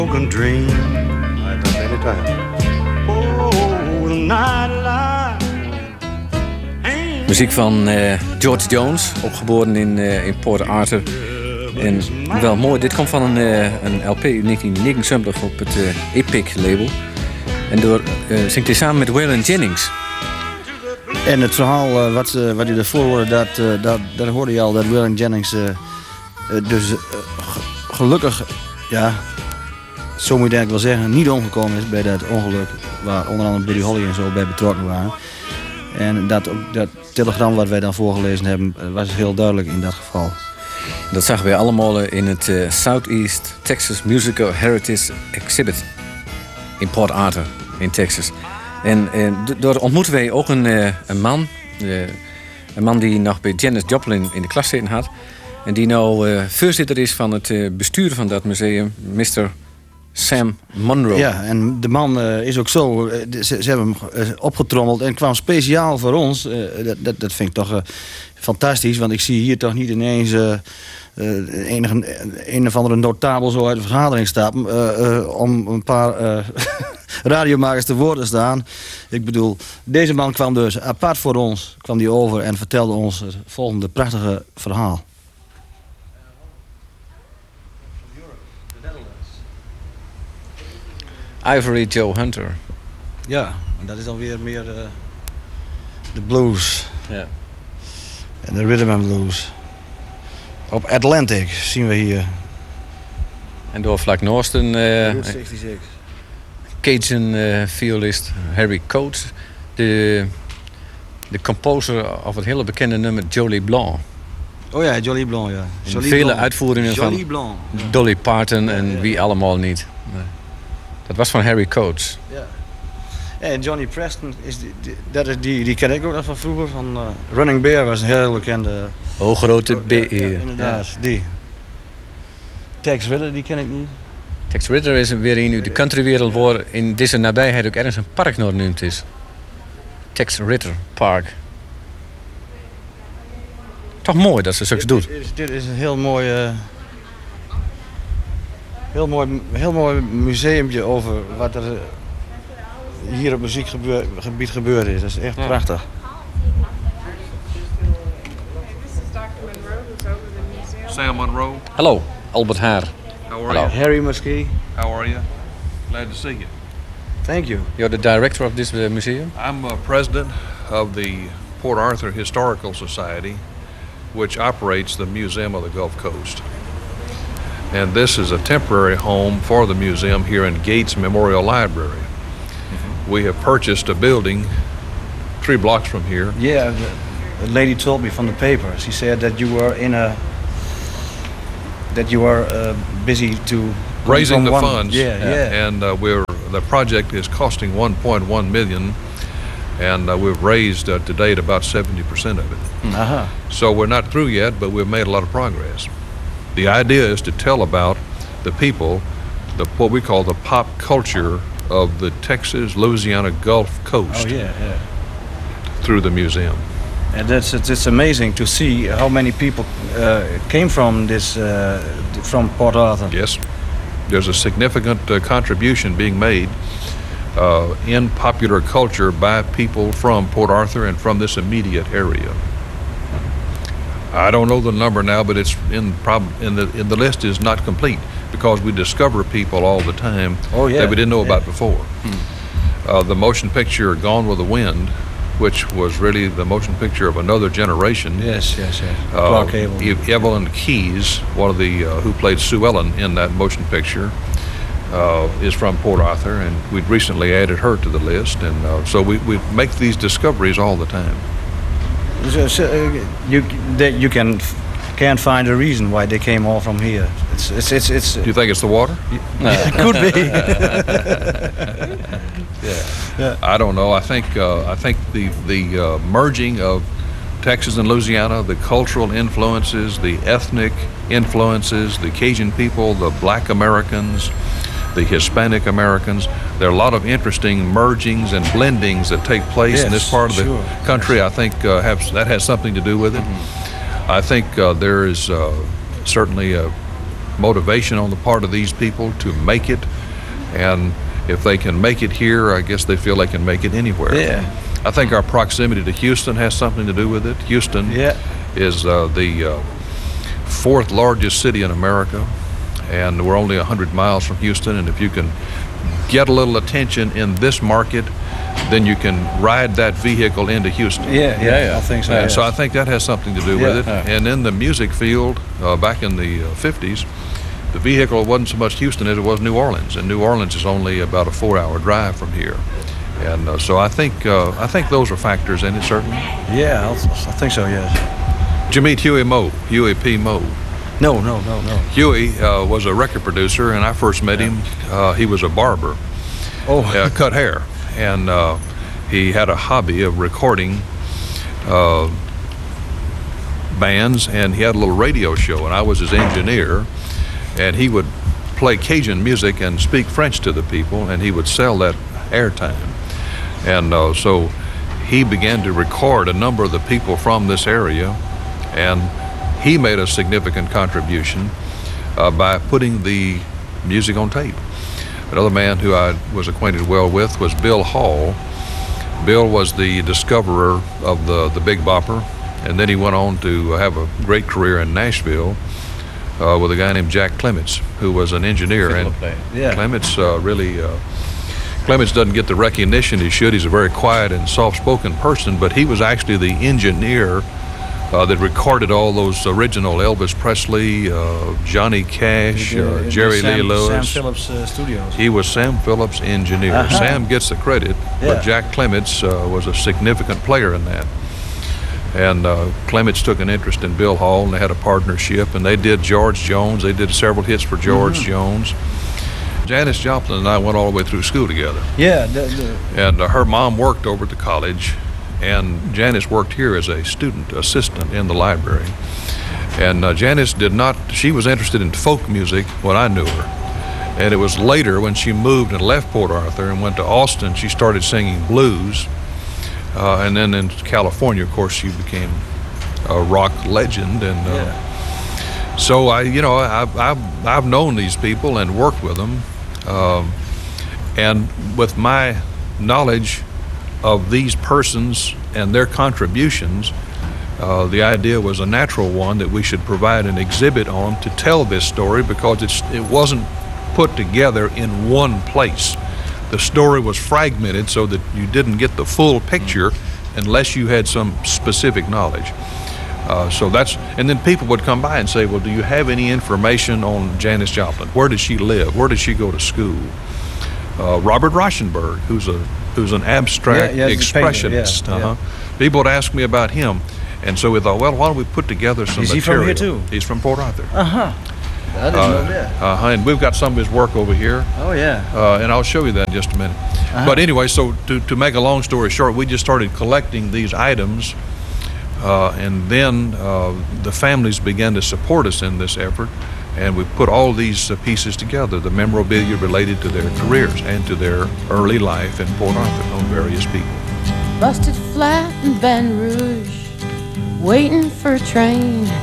Dream. I've done many times. Oh, the nightlife. Muziek van George Jones, ook geboren in Port Arthur. En wel mooi, dit komt van een LP in 1979 op het Epic label. En zingt hij samen met Waylon Jennings. En het verhaal wat u ervoor hoorde, dat hoorde je al dat Waylon Jennings gelukkig, ja, zo moet je eigenlijk wel zeggen, niet omgekomen is bij dat ongeluk waar onder andere Buddy Holly en zo bij betrokken waren. En dat telegram wat wij dan voorgelezen hebben was heel duidelijk in dat geval. Dat zagen wij allemaal in het Southeast Texas Musical Heritage Exhibit in Port Arthur in Texas. En daar ontmoetten wij ook een man. Een man die nog bij Janis Joplin in de klas zitten had. En die nou voorzitter is van het bestuur van dat museum, Mr. Sam Monroe. Ja, en de man is ook zo. Ze hebben hem opgetrommeld en kwam speciaal voor ons. Dat vind ik toch fantastisch, want ik zie hier toch niet ineens een of andere notabel zo uit de vergadering stappen om een paar radiomakers te woord te staan. Ik bedoel, deze man kwam dus apart voor ons, kwam die over en vertelde ons het volgende prachtige verhaal. Ivory Joe Hunter. Ja, en dat is dan weer meer de blues. Ja. En de rhythm and blues. Op Atlantic zien we hier. En door vlak Noosten Route 66. Cajun violist Harry Coates. De composer of het hele bekende nummer Jolie Blanc. Oh ja, Jolie Blanc, ja. Jolie vele Blanc. Uitvoeringen Jolie van Blanc, ja. Dolly Parton en wie allemaal niet. Nee. Dat was van Harry Coates. Ja. En Johnny Preston, die ken ik ook nog van vroeger. Van Running Bear was een heel bekende... Oh, grote B. Ja, inderdaad, ja. Die. Tex Ritter, die ken ik niet. Tex Ritter is weer in de countrywereld waar in deze nabijheid ook ergens een park nog genoemd is. Tex Ritter Park. Toch mooi dat ze zoiets doet. Dit is een heel mooi museumpje over wat er hier op muziekgebied gebeurd is. Dat is echt prachtig. Sam Monroe. Hallo, Albert Haar. How are you? Harry Muskie. How are you? Glad to see you. Thank you. You're the director of this museum? I'm president of the Port Arthur Historical Society, which operates the Museum of the Gulf Coast. And this is a temporary home for the museum here in Gates Memorial Library. Mm-hmm. We have purchased a building 3 blocks from here. Yeah, the lady told me from the paper. She said that you were busy to raising the funds. Yeah. And the project is costing $1.1 million, and we've raised to date about 70% of it. Uh-huh. So we're not through yet, but we've made a lot of progress. The idea is to tell about the people, what we call the pop culture of the Texas, Louisiana Gulf Coast. Oh yeah. Through the museum. And it's amazing to see how many people came from from Port Arthur. Yes, there's a significant contribution being made in popular culture by people from Port Arthur and from this immediate area. I don't know the number now, but it's in the list is not complete because we discover people all the time that we didn't know about before. The motion picture Gone with the Wind, which was really the motion picture of another generation. Yes. Clark Gable. Evelyn Keyes, one of the who played Sue Ellen in that motion picture, is from Port Arthur, and we'd recently added her to the list, and so we make these discoveries all the time. You can't find a reason why they came all from here. It's Do you think it's the water? It could be. Yeah. I don't know. I think the merging of Texas and Louisiana, the cultural influences, the ethnic influences, the Cajun people, the Black Americans, the Hispanic Americans. There are a lot of interesting mergings and blendings that take place in this part of the country. I think that has something to do with it. Mm-hmm. I think there is certainly motivation on the part of these people to make it. And if they can make it here, I guess they feel they can make it anywhere. Yeah. I think our proximity to Houston has something to do with it. Houston is the fourth largest city in America, and we're only 100 miles from Houston. And if you can get a little attention in this market, then you can ride that vehicle into Houston. Yeah. I think so. And so I think that has something to do with it. Yeah. And in the music field, back in the 50s, the vehicle wasn't so much Houston as it was New Orleans, and New Orleans is only about a 4-hour drive from here. And so I think those are factors in it, certainly. Yeah, I think so, yes. Did you meet Huey P. Moe? No. Huey was a record producer, and I first met him. He was a barber. Cut hair. And he had a hobby of recording bands, and he had a little radio show, and I was his engineer. And he would play Cajun music and speak French to the people, and he would sell that airtime. And so he began to record a number of the people from this area, and he made a significant contribution by putting the music on tape. Another man who I was acquainted well with was Bill Hall. Bill was the discoverer of the Big Bopper, and then he went on to have a great career in Nashville with a guy named Jack Clements, who was an engineer. And Clements Clements doesn't get the recognition he should. He's a very quiet and soft-spoken person, but he was actually the engineer that recorded all those original Elvis Presley, Johnny Cash, Jerry Lee Lewis. Sam Phillips Studios. He was Sam Phillips' engineer. Sam gets the credit, but Jack Clements was a significant player in that. And Clements took an interest in Bill Hall, and they had a partnership, and they did George Jones. They did several hits for George Jones. Janis Joplin and I went all the way through school together. Yeah. And her mom worked over at the college, and Janis worked here as a student assistant in the library. And Janis she was interested in folk music when I knew her. And it was later when she moved and left Port Arthur and went to Austin, she started singing blues. And then in California, of course, she became a rock legend. And so I've known these people and worked with them. And with my knowledge of these persons and their contributions, the idea was a natural one that we should provide an exhibit on to tell this story, because it wasn't put together in one place. The story was fragmented so that you didn't get the full picture unless you had some specific knowledge. And then people would come by and say, well, do you have any information on Janis Joplin? Where did she live? Where did she go to school? Robert Rauschenberg, who's an abstract expressionist. People would ask me about him. And so we thought, well, why don't we put together some material? Is he from here too? He's from Port Arthur. I didn't know that. And we've got some of his work over here. Oh, yeah. And I'll show you that in just a minute. But anyway, so to make a long story short, we just started collecting these items, and then the families began to support us in this effort, and we put all these pieces together, the memorabilia related to their careers and to their early life in Port Arthur on various people. Busted flat in Baton Rouge, waiting for a train.